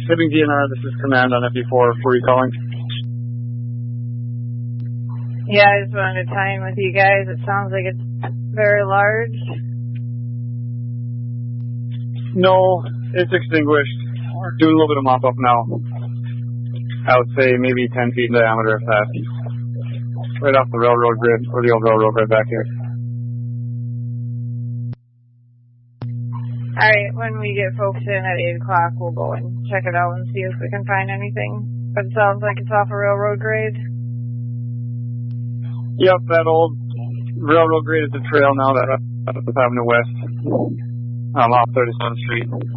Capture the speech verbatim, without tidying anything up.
Shipping D N R, this is Command on F E four. Who are you calling? Yeah, I just wanted to tie in with you guys. It sounds like it's very large. No, it's extinguished. We're doing a little bit of mop-up now. I would say maybe ten feet in diameter, if that. Right off the railroad grid, or the old railroad right back here. Alright, when we get folks in at eight o'clock, we'll go and check it out and see if we can find anything. But it sounds like it's off a railroad grade. Yep, that old railroad grade is a trail now that up Avenue West, um, off thirty-seventh Street.